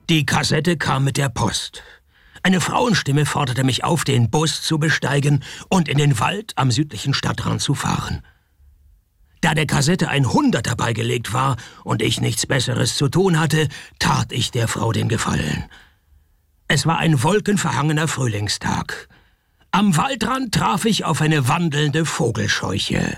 Die Kassette kam mit der Post. Eine Frauenstimme forderte mich auf, den Bus zu besteigen und in den Wald am südlichen Stadtrand zu fahren. Da der Kassette ein 100er beigelegt war und ich nichts Besseres zu tun hatte, tat ich der Frau den Gefallen. Es war ein wolkenverhangener Frühlingstag. Am Waldrand traf ich auf eine wandelnde Vogelscheuche.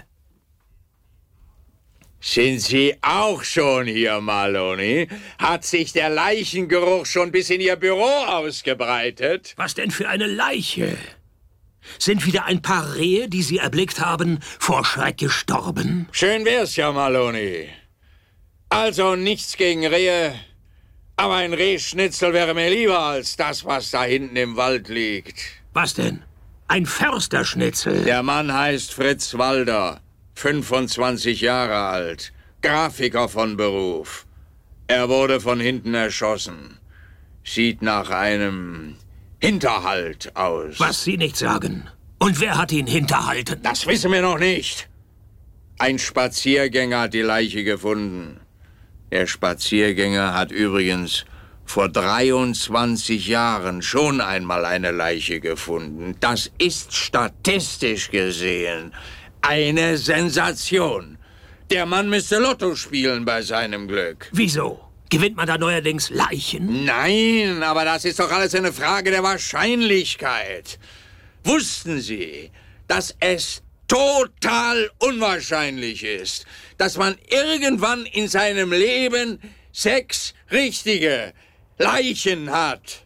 Sind Sie auch schon hier, Maloney? Hat sich der Leichengeruch schon bis in Ihr Büro ausgebreitet? Was denn für eine Leiche? Sind wieder ein paar Rehe, die Sie erblickt haben, vor Schreck gestorben? Schön wär's ja, Maloney. Also nichts gegen Rehe, aber ein Rehschnitzel wäre mir lieber als das, was da hinten im Wald liegt. Was denn? Ein Försterschnitzel? Der Mann heißt Fritz Walder, 25 Jahre alt, Grafiker von Beruf. Er wurde von hinten erschossen. Sieht nach einem Hinterhalt aus. Was Sie nicht sagen. Und wer hat ihn hinterhalten? Das wissen wir noch nicht. Ein Spaziergänger hat die Leiche gefunden. Der Spaziergänger hat übrigens vor 23 Jahren schon einmal eine Leiche gefunden. Das ist statistisch gesehen eine Sensation. Der Mann müsste Lotto spielen bei seinem Glück. Wieso? Gewinnt man da neuerdings Leichen? Nein, aber das ist doch alles eine Frage der Wahrscheinlichkeit. Wussten Sie, dass es total unwahrscheinlich ist, dass man irgendwann in seinem Leben 6 richtige Leichen hat?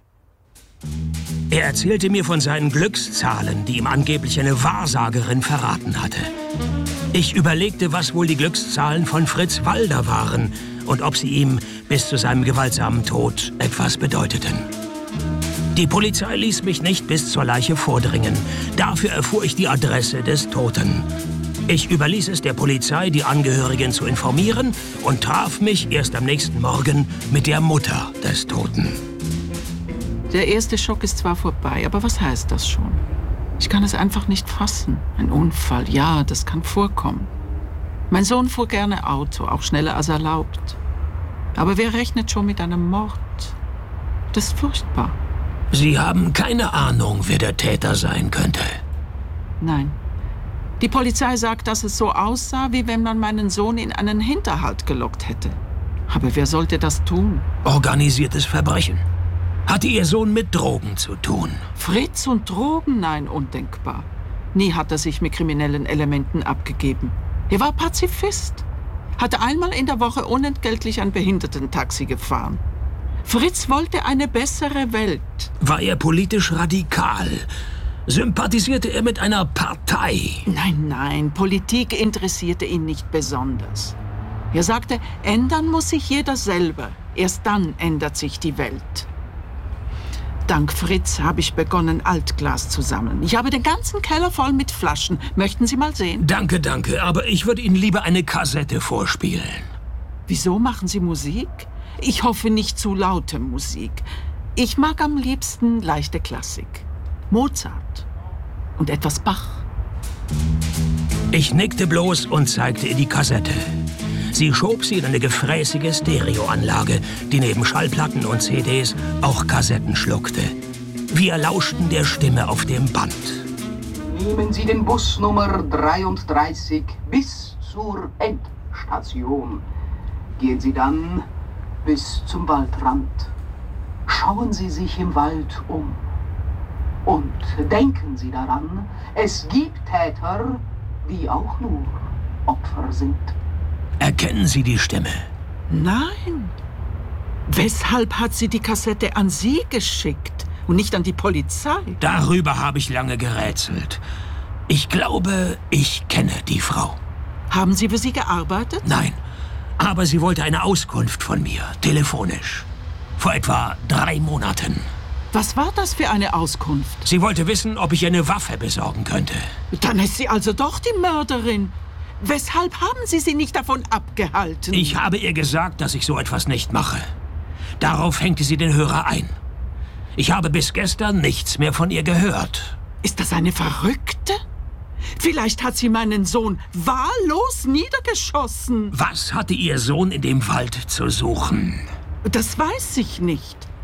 Er erzählte mir von seinen Glückszahlen, die ihm angeblich eine Wahrsagerin verraten hatte. Ich überlegte, was wohl die Glückszahlen von Fritz Walder waren und ob sie ihm bis zu seinem gewaltsamen Tod etwas bedeuteten. Die Polizei ließ mich nicht bis zur Leiche vordringen. Dafür erfuhr ich die Adresse des Toten. Ich überließ es der Polizei, die Angehörigen zu informieren und traf mich erst am nächsten Morgen mit der Mutter des Toten. Der erste Schock ist zwar vorbei, aber was heißt das schon? Ich kann es einfach nicht fassen. Ein Unfall, ja, das kann vorkommen. Mein Sohn fuhr gerne Auto, auch schneller als erlaubt. Aber wer rechnet schon mit einem Mord? Das ist furchtbar. Sie haben keine Ahnung, wer der Täter sein könnte? Nein. Die Polizei sagt, dass es so aussah, wie wenn man meinen Sohn in einen Hinterhalt gelockt hätte. Aber wer sollte das tun? Organisiertes Verbrechen. Hatte Ihr Sohn mit Drogen zu tun? Fritz und Drogen? Nein, undenkbar. Nie hat er sich mit kriminellen Elementen abgegeben. Er war Pazifist. Hatte einmal in der Woche unentgeltlich ein Behindertentaxi gefahren. Fritz wollte eine bessere Welt. War er politisch radikal? Sympathisierte er mit einer Partei? Nein, Politik interessierte ihn nicht besonders. Er sagte, ändern muss sich jeder selber. Erst dann ändert sich die Welt. Dank Fritz habe ich begonnen, Altglas zu sammeln. Ich habe den ganzen Keller voll mit Flaschen. Möchten Sie mal sehen? Danke, aber ich würde Ihnen lieber eine Kassette vorspielen. Wieso machen Sie Musik? Ich hoffe nicht zu laute Musik. Ich mag am liebsten leichte Klassik. Mozart und etwas Bach. Ich nickte bloß und zeigte ihr die Kassette. Sie schob sie in eine gefräßige Stereoanlage, die neben Schallplatten und CDs auch Kassetten schluckte. Wir lauschten der Stimme auf dem Band. Nehmen Sie den Bus Nummer 33 bis zur Endstation. Gehen Sie dann bis zum Waldrand. Schauen Sie sich im Wald um. Und denken Sie daran, es gibt Täter, die auch nur Opfer sind. Erkennen Sie die Stimme? Nein. Weshalb hat sie die Kassette an Sie geschickt und nicht an die Polizei? Darüber habe ich lange gerätselt. Ich glaube, ich kenne die Frau. Haben Sie für sie gearbeitet? Nein, aber sie wollte eine Auskunft von mir, telefonisch. Vor etwa 3 Monaten. Was war das für eine Auskunft? Sie wollte wissen, ob ich eine Waffe besorgen könnte. Dann ist sie also doch die Mörderin. Weshalb haben Sie sie nicht davon abgehalten? Ich habe ihr gesagt, dass ich so etwas nicht mache. Darauf hängte sie den Hörer ein. Ich habe bis gestern nichts mehr von ihr gehört. Ist das eine Verrückte? Vielleicht hat sie meinen Sohn wahllos niedergeschossen. Was hatte Ihr Sohn in dem Wald zu suchen? Das weiß ich nicht.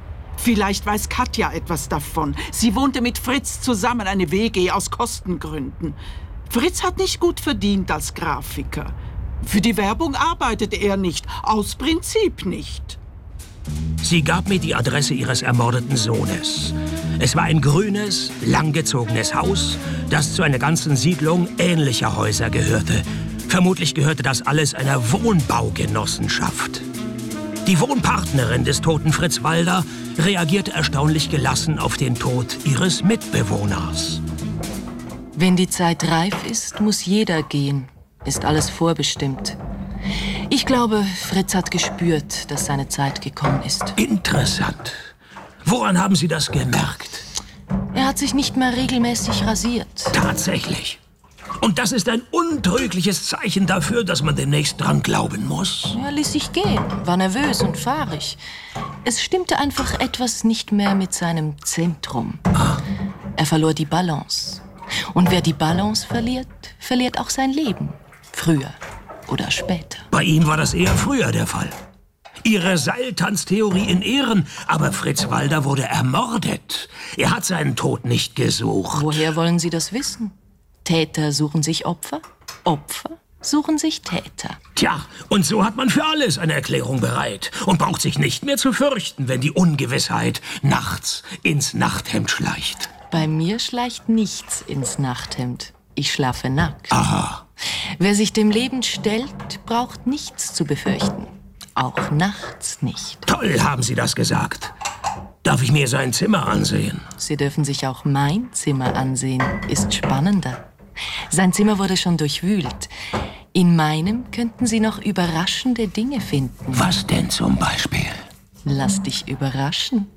Vielleicht weiß Katja etwas davon. Sie wohnte mit Fritz zusammen, eine WG aus Kostengründen. Fritz hat nicht gut verdient als Grafiker. Für die Werbung arbeitete er nicht, aus Prinzip nicht. Sie gab mir die Adresse ihres ermordeten Sohnes. Es war ein grünes, langgezogenes Haus, das zu einer ganzen Siedlung ähnlicher Häuser gehörte. Vermutlich gehörte das alles einer Wohnbaugenossenschaft. Die Wohnpartnerin des toten Fritz Walder reagierte erstaunlich gelassen auf den Tod ihres Mitbewohners. Wenn die Zeit reif ist, muss jeder gehen. Ist alles vorbestimmt. Ich glaube, Fritz hat gespürt, dass seine Zeit gekommen ist. Interessant. Woran haben Sie das gemerkt? Er hat sich nicht mehr regelmäßig rasiert. Tatsächlich. Und das ist ein untrügliches Zeichen dafür, dass man demnächst dran glauben muss. Er ließ sich gehen, war nervös und fahrig. Es stimmte einfach etwas nicht mehr mit seinem Zentrum. Er verlor die Balance. Und wer die Balance verliert, verliert auch sein Leben. Früher oder später. Bei ihm war das eher früher der Fall. Ihre Seiltanztheorie in Ehren, aber Fritz Walder wurde ermordet. Er hat seinen Tod nicht gesucht. Woher wollen Sie das wissen? Täter suchen sich Opfer, Opfer suchen sich Täter. Tja, und so hat man für alles eine Erklärung bereit und braucht sich nicht mehr zu fürchten, wenn die Ungewissheit nachts ins Nachthemd schleicht. Bei mir schleicht nichts ins Nachthemd. Ich schlafe nackt. Aha. Wer sich dem Leben stellt, braucht nichts zu befürchten. Auch nachts nicht. Toll haben Sie das gesagt. Darf ich mir sein Zimmer ansehen? Sie dürfen sich auch mein Zimmer ansehen. Ist spannender. Sein Zimmer wurde schon durchwühlt. In meinem könnten Sie noch überraschende Dinge finden. Was denn zum Beispiel? Lass dich überraschen.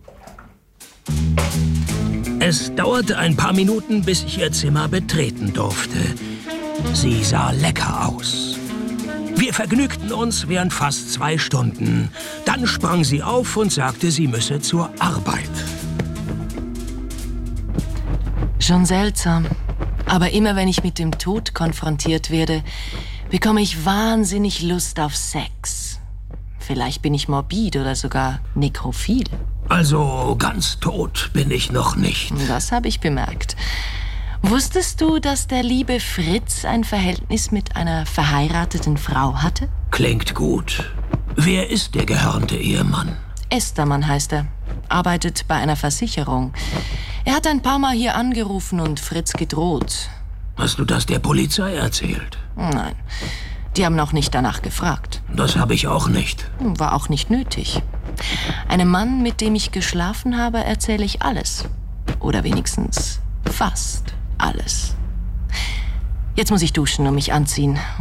Es dauerte ein paar Minuten, bis ich ihr Zimmer betreten durfte. Sie sah lecker aus. Wir vergnügten uns während fast 2 Stunden. Dann sprang sie auf und sagte, sie müsse zur Arbeit. Schon seltsam. Aber immer wenn ich mit dem Tod konfrontiert werde, bekomme ich wahnsinnig Lust auf Sex. Vielleicht bin ich morbid oder sogar nekrophil. Also ganz tot bin ich noch nicht. Das habe ich bemerkt. Wusstest du, dass der liebe Fritz ein Verhältnis mit einer verheirateten Frau hatte? Klingt gut. Wer ist der gehörnte Ehemann? Estermann heißt er. Arbeitet bei einer Versicherung. Er hat ein paar Mal hier angerufen und Fritz gedroht. Hast du das der Polizei erzählt? Nein, die haben auch nicht danach gefragt. Das habe ich auch nicht. War auch nicht nötig. Einem Mann, mit dem ich geschlafen habe, erzähle ich alles. Oder wenigstens fast alles. Jetzt muss ich duschen und mich anziehen.